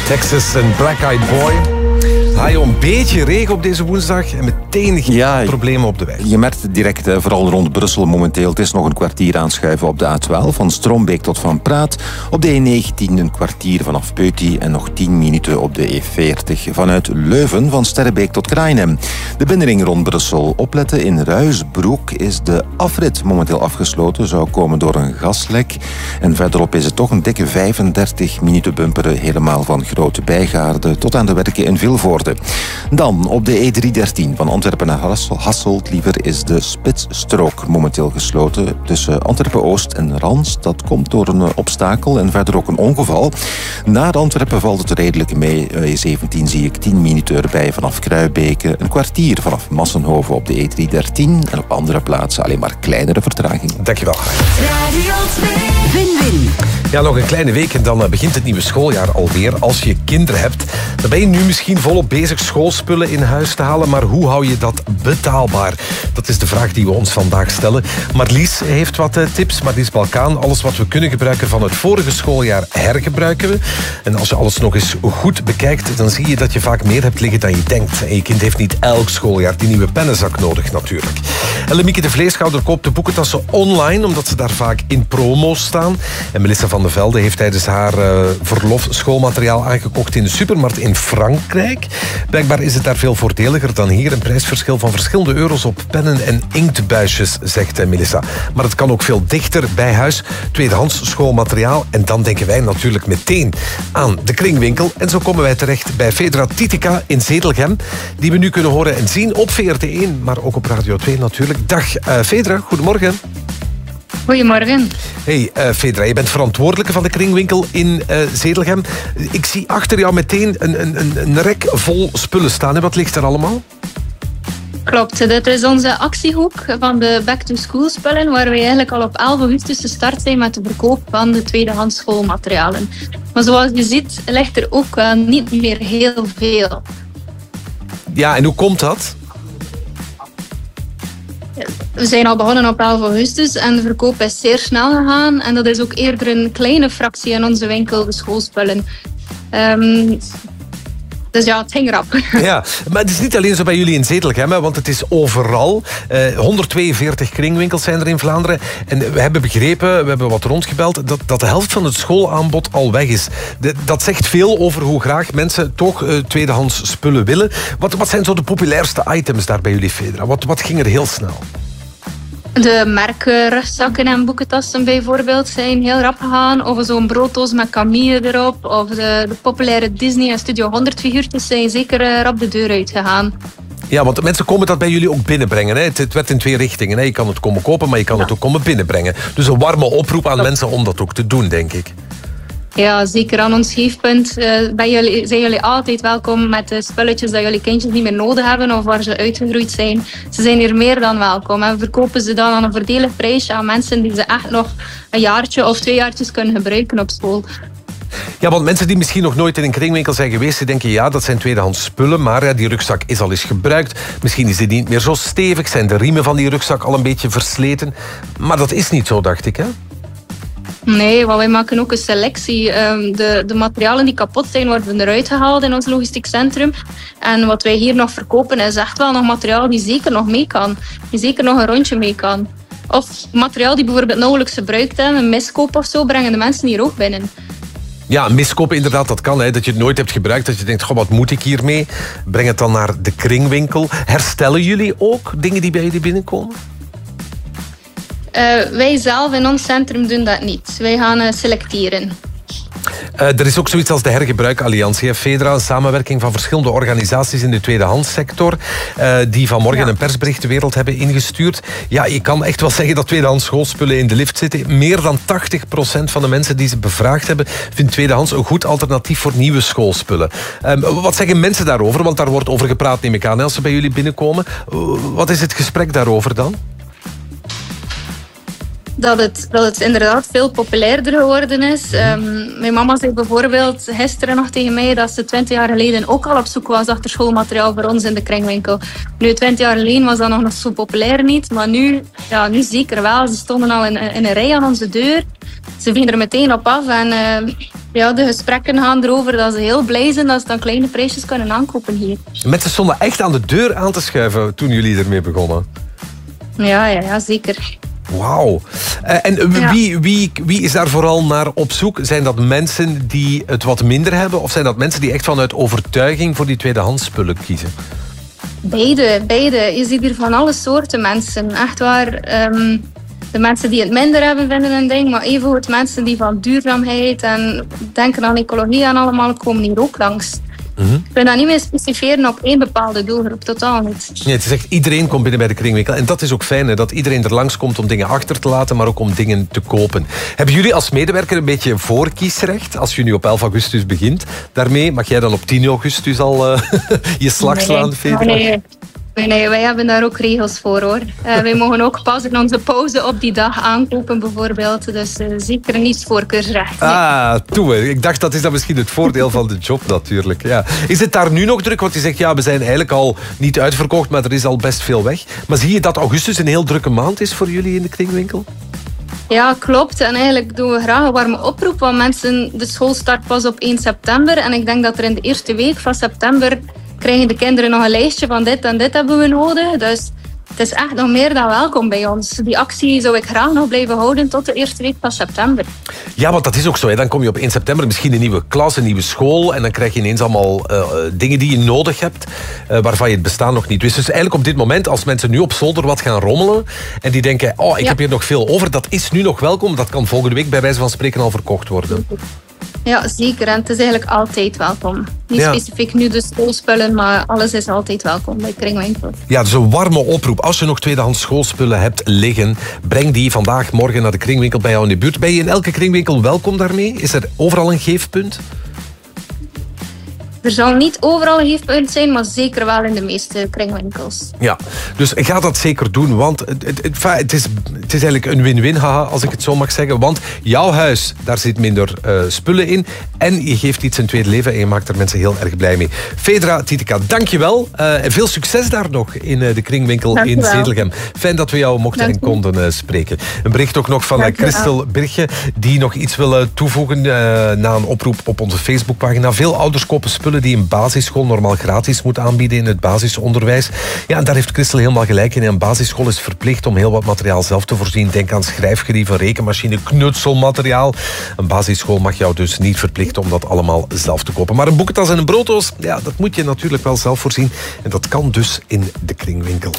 Texas en Black Eyed Boy. Een beetje regen op deze woensdag en meteen problemen op de weg. Je merkt het direct, vooral rond Brussel momenteel. Het is nog een kwartier aanschuiven op de A12, van Strombeek tot Van Praat. Op de E19 een kwartier vanaf Peuty en nog 10 minuten op de E40. Vanuit Leuven, van Sterrebeek tot Krainem. De binnenring rond Brussel. Opletten, in Ruisbroek is de afrit momenteel afgesloten. Zou komen door een gaslek. En verderop is het toch een dikke 35 minuten bumperen, helemaal van Grote Bijgaarde tot aan de werken in Vilvoorde. Dan op de E313 van Antwerpen naar Hasselt liever is de spitsstrook momenteel gesloten tussen Antwerpen-Oost en Rans. Dat komt door een obstakel en verder ook een ongeval. Naar Antwerpen valt het redelijk mee. E17 zie ik 10 minuten erbij vanaf Kruibeke, een kwartier vanaf Massenhoven op de E313 en op andere plaatsen alleen maar kleinere vertragingen. Dankjewel. Radio 2. Win-win. Ja, nog een kleine week en dan begint het nieuwe schooljaar alweer. Als je kinderen hebt, dan ben je nu misschien volop bezig schoolspullen in huis te halen. Maar hoe hou je dat betaalbaar? Dat is de vraag die we ons vandaag stellen. Marlies heeft wat tips. Marlies Balkaan. Alles wat we kunnen gebruiken van het vorige schooljaar hergebruiken we. En als je alles nog eens goed bekijkt, dan zie je dat je vaak meer hebt liggen dan je denkt. En je kind heeft niet elk schooljaar die nieuwe pennenzak nodig natuurlijk. En Lemieke de Vleeschouder koopt de boekentassen online, omdat ze daar vaak in promo staan. En Melissa van der Velde heeft tijdens haar verlof schoolmateriaal aangekocht in de supermarkt in Frankrijk. Blijkbaar is het daar veel voordeliger dan hier. Een prijsverschil van verschillende euro's op pennen en inktbuisjes, zegt Melissa. Maar het kan ook veel dichter bij huis. Tweedehands schoolmateriaal. En dan denken wij natuurlijk meteen aan de Kringwinkel. En zo komen wij terecht bij Fedra Titica in Zedelgem, die we nu kunnen horen en zien op VRT1, maar ook op Radio 2 natuurlijk. Dag Fedra, goedemorgen. Goedemorgen. Hey Fedra, je bent verantwoordelijke van de Kringwinkel in Zedelgem. Ik zie achter jou meteen een rek vol spullen staan. En wat ligt er allemaal? Klopt, dit is onze actiehoek van de back-to-school spullen, waar we eigenlijk al op 11 augustus gestart zijn met de verkoop van de tweedehands schoolmaterialen. Maar zoals je ziet, ligt er ook niet meer heel veel. Ja, en hoe komt dat? We zijn al begonnen op 11 augustus en de verkoop is zeer snel gegaan. En dat is ook eerder een kleine fractie in onze winkel, de schoolspullen. Dus ja, het ging rap. Ja, maar het is niet alleen zo bij jullie in Zedelgem, want het is overal. 142 kringwinkels zijn er in Vlaanderen. En we hebben begrepen, we hebben wat rondgebeld, dat de helft van het schoolaanbod al weg is. Dat zegt veel over hoe graag mensen toch tweedehands spullen willen. Wat zijn zo de populairste items daar bij jullie, Fedra? Wat ging er heel snel? De merkrugzakken en boekentassen bijvoorbeeld zijn heel rap gegaan. Of zo'n brooddoos met Camille erop. Of de populaire Disney en Studio 100 figuurtjes zijn zeker rap de deur uitgegaan. Ja, want mensen komen dat bij jullie ook binnenbrengen. Hè? Het werd in 2 richtingen. Hè? Je kan het komen kopen, maar je kan het ook komen binnenbrengen. Dus een warme oproep aan mensen om dat ook te doen, denk ik. Ja, zeker aan ons geefpunt zijn jullie altijd welkom met de spulletjes dat jullie kindjes niet meer nodig hebben of waar ze uitgegroeid zijn. Ze zijn hier meer dan welkom. En we verkopen ze dan aan een voordelig prijsje aan mensen die ze echt nog een jaartje of 2 jaartjes kunnen gebruiken op school. Ja, want mensen die misschien nog nooit in een kringwinkel zijn geweest, die denken ja, dat zijn tweedehands spullen, maar ja, die rugzak is al eens gebruikt. Misschien is die niet meer zo stevig, zijn de riemen van die rugzak al een beetje versleten. Maar dat is niet zo, dacht ik, hè? Nee, want wij maken ook een selectie. De materialen die kapot zijn, worden eruit gehaald in ons logistiek centrum. En wat wij hier nog verkopen is echt wel nog materiaal die zeker nog mee kan. Die zeker nog een rondje mee kan. Of materiaal die bijvoorbeeld nauwelijks gebruikt hebben, een miskoop of zo, brengen de mensen hier ook binnen. Ja, miskopen inderdaad, dat kan. Hè. Dat je het nooit hebt gebruikt, dat je denkt, goh, wat moet ik hiermee? Breng het dan naar de Kringwinkel. Herstellen jullie ook dingen die bij jullie binnenkomen? Wij zelf in ons centrum doen dat niet. Wij gaan selecteren. Er is ook zoiets als de Hergebruikalliantie, Fedra, een samenwerking van verschillende organisaties in de tweedehandssector, die vanmorgen een persbericht de wereld hebben ingestuurd. Ja, je kan echt wel zeggen dat tweedehands schoolspullen in de lift zitten. Meer dan 80% van de mensen die ze bevraagd hebben, vindt tweedehands een goed alternatief voor nieuwe schoolspullen. Wat zeggen mensen daarover? Want daar wordt over gepraat, neem ik aan, als ze bij jullie binnenkomen. Wat is het gesprek daarover dan? Dat het inderdaad veel populairder geworden is. Mijn mama zei bijvoorbeeld gisteren nog tegen mij dat ze 20 jaar geleden ook al op zoek was achter schoolmateriaal voor ons in de Kringwinkel. Nu, 20 jaar geleden was dat nog zo populair niet, maar nu zeker wel. Ze stonden al in een rij aan onze deur. Ze vingen er meteen op af en Ja, de gesprekken gaan erover dat ze heel blij zijn dat ze dan kleine prijsjes kunnen aankopen hier. Mensen stonden echt aan de deur aan te schuiven toen jullie ermee begonnen. Ja, zeker. Wauw. En wie is daar vooral naar op zoek? Zijn dat mensen die het wat minder hebben? Of zijn dat mensen die echt vanuit overtuiging voor die tweedehands spullen kiezen? Beide. Je ziet hier van alle soorten mensen. Echt waar. De mensen die het minder hebben vinden een ding. Maar evengoed mensen die van duurzaamheid en denken aan ecologie en allemaal komen hier ook langs. Ik wil dat niet meer specifieren op één bepaalde doelgroep, totaal niet. Nee, het is echt, iedereen komt binnen bij de Kringwinkel. En dat is ook fijn, hè, dat iedereen er langskomt om dingen achter te laten, maar ook om dingen te kopen. Hebben jullie als medewerker een beetje voorkiesrecht? Als je nu op 11 augustus begint, daarmee mag jij dan op 10 augustus al je slag slaan, Fedra? Nee, wij hebben daar ook regels voor, hoor. Wij mogen ook pas in onze pauze op die dag aankopen, bijvoorbeeld. Dus zeker niet voorkeursrecht. Nee. Toe. Ik dacht, dat is dan misschien het voordeel van de job, natuurlijk. Ja. Is het daar nu nog druk? Want je zegt, ja, we zijn eigenlijk al niet uitverkocht, maar er is al best veel weg. Maar zie je dat augustus een heel drukke maand is voor jullie in de Kringwinkel? Ja, klopt. En eigenlijk doen we graag een warme oproep, want mensen, de school start pas op 1 september. En ik denk dat er in de eerste week van september krijgen de kinderen nog een lijstje van dit en dit hebben we nodig. Dus het is echt nog meer dan welkom bij ons. Die actie zou ik graag nog blijven houden tot de eerste week van september. Ja, want dat is ook zo. Hè. Dan kom je op 1 september misschien een nieuwe klas, een nieuwe school. En dan krijg je ineens allemaal dingen die je nodig hebt, waarvan je het bestaan nog niet wist. Dus eigenlijk op dit moment, als mensen nu op zolder wat gaan rommelen en die denken, ik heb hier nog veel over, dat is nu nog welkom. Dat kan volgende week bij wijze van spreken al verkocht worden. Ja, zeker. En het is eigenlijk altijd welkom. Niet specifiek nu de schoolspullen, maar alles is altijd welkom bij Kringwinkel. Ja, dus een warme oproep. Als je nog tweedehands schoolspullen hebt liggen, breng die vandaag, morgen naar de Kringwinkel bij jou in de buurt. Ben je in elke Kringwinkel welkom daarmee? Is er overal een geefpunt? Er zal niet overal een geefpunt zijn, maar zeker wel in de meeste Kringwinkels. Ja, dus ga dat zeker doen, want het is eigenlijk een win-win, als ik het zo mag zeggen. Want jouw huis, daar zit minder spullen in en je geeft iets een tweede leven en je maakt er mensen heel erg blij mee. Fedra Titica, dankjewel. En veel succes daar nog in de Kringwinkel in Zedelgem. Fijn dat we jou mochten en konden spreken. Een bericht ook nog van Christel Birgje, die nog iets wil toevoegen na een oproep op onze Facebookpagina. Veel ouders kopen spullen die een basisschool normaal gratis moet aanbieden in het basisonderwijs. Ja, en daar heeft Christel helemaal gelijk in. Een basisschool is verplicht om heel wat materiaal zelf te voorzien. Denk aan schrijfgerieven, rekenmachine, knutselmateriaal. Een basisschool mag jou dus niet verplichten om dat allemaal zelf te kopen. Maar een boekentas en een brooddoos, ja, dat moet je natuurlijk wel zelf voorzien. En dat kan dus in de Kringwinkel.